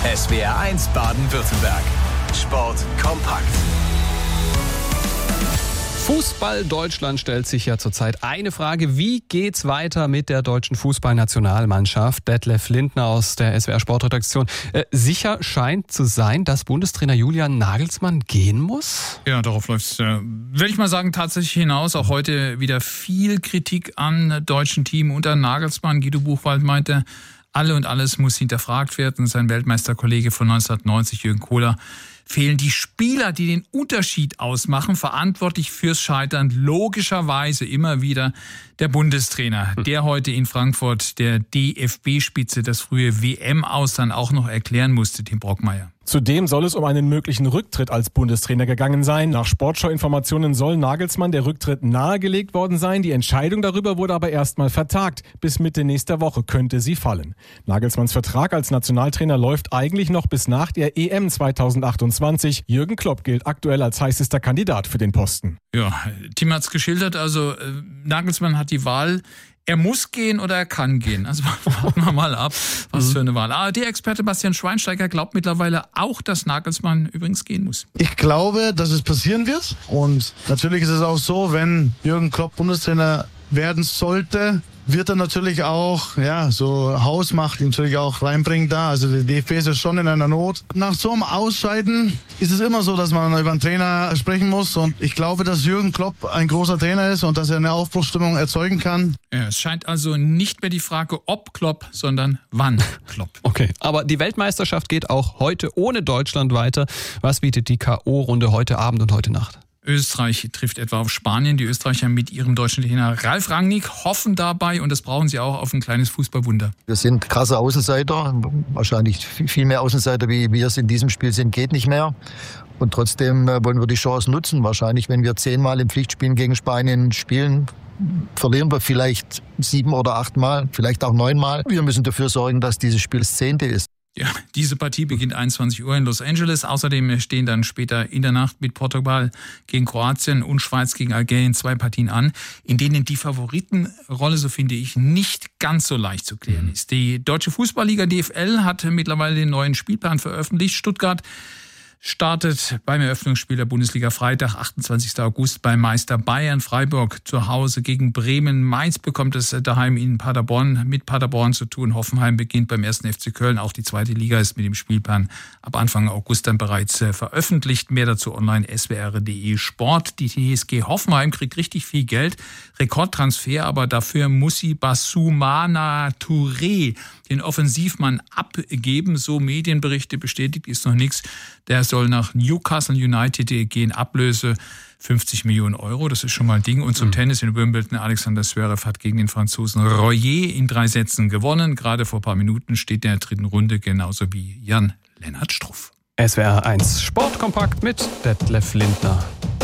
SWR 1 Baden-Württemberg. Sport kompakt. Fußball Deutschland stellt sich ja zurzeit eine Frage: Wie geht's weiter mit der deutschen Fußballnationalmannschaft? Detlef Lindner aus der SWR Sportredaktion. Sicher scheint zu sein, dass Bundestrainer Julian Nagelsmann gehen muss? Ja, darauf läuft es, würde ich mal sagen, tatsächlich hinaus. Auch heute wieder viel Kritik am deutschen Team unter Nagelsmann. Guido Buchwald meinte, alle und alles muss hinterfragt werden. Sein Weltmeisterkollege von 1990, Jürgen Kohler, fehlen die Spieler, die den Unterschied ausmachen, verantwortlich fürs Scheitern logischerweise immer wieder der Bundestrainer, der heute in Frankfurt der DFB-Spitze das frühe WM-Aus dann auch noch erklären musste, Tim Brockmeier. Zudem soll es um einen möglichen Rücktritt als Bundestrainer gegangen sein. Nach Sportschau-Informationen soll Nagelsmann der Rücktritt nahegelegt worden sein. Die Entscheidung darüber wurde aber erstmal vertagt. Bis Mitte nächster Woche könnte sie fallen. Nagelsmanns Vertrag als Nationaltrainer läuft eigentlich noch bis nach der EM 2028. Jürgen Klopp gilt aktuell als heißester Kandidat für den Posten. Ja, Tim hat's geschildert. Also Nagelsmann hat die Wahl. Er muss gehen oder er kann gehen. Also warten wir mal ab, was für eine Wahl. ARD-Experte Bastian Schweinsteiger glaubt mittlerweile auch, dass Nagelsmann übrigens gehen muss. Ich glaube, dass es passieren wird. Und natürlich ist es auch so, wenn Jürgen Klopp Bundestrainer werden sollte, wird er natürlich auch, so Hausmacht natürlich auch reinbringen da. Also der DFB ist ja schon in einer Not. Nach so einem Ausscheiden ist es immer so, dass man über einen Trainer sprechen muss. Und ich glaube, dass Jürgen Klopp ein großer Trainer ist und dass er eine Aufbruchsstimmung erzeugen kann. Ja, es scheint also nicht mehr die Frage, ob Klopp, sondern wann Klopp. Okay, aber die Weltmeisterschaft geht auch heute ohne Deutschland weiter. Was bietet die K.O.-Runde heute Abend und heute Nacht? Österreich trifft etwa auf Spanien. Die Österreicher mit ihrem deutschen Trainer Ralf Rangnick hoffen dabei, und das brauchen sie auch, auf ein kleines Fußballwunder. Wir sind krasse Außenseiter, wahrscheinlich viel mehr Außenseiter, wie wir es in diesem Spiel sind, geht nicht mehr. Und trotzdem wollen wir die Chance nutzen. Wahrscheinlich, wenn wir 10-mal im Pflichtspielen gegen Spanien spielen, verlieren wir vielleicht 7 oder 8 Mal, vielleicht auch 9 Mal. Wir müssen dafür sorgen, dass dieses Spiel das 10. ist. Ja, diese Partie beginnt 21 Uhr in Los Angeles. Außerdem stehen dann später in der Nacht mit Portugal gegen Kroatien und Schweiz gegen Algerien 2 Partien an, in denen die Favoritenrolle, so finde ich, nicht ganz so leicht zu klären ist. Die Deutsche Fußballliga DFL hat mittlerweile den neuen Spielplan veröffentlicht. Stuttgart startet beim Eröffnungsspiel der Bundesliga Freitag, 28. August, bei Meister Bayern. Freiburg zu Hause gegen Bremen. Mainz bekommt es daheim mit Paderborn zu tun. Hoffenheim beginnt beim 1. FC Köln. Auch die zweite Liga ist mit dem Spielplan ab Anfang August dann bereits veröffentlicht. Mehr dazu online swr.de Sport. Die TSG Hoffenheim kriegt richtig viel Geld. Rekordtransfer, aber dafür muss sie Bassoumana Touré, den Offensivmann, abgeben. So Medienberichte, bestätigt ist noch nichts. Der soll nach Newcastle United gehen, Ablöse 50 Millionen Euro, das ist schon mal ein Ding. Und zum Tennis in Wimbledon, Alexander Zverev hat gegen den Franzosen Royer in 3 Sätzen gewonnen. Gerade vor ein paar Minuten steht er in der 3. Runde, genauso wie Jan-Lennart Struff. SWR 1 Sportkompakt mit Detlef Lindner.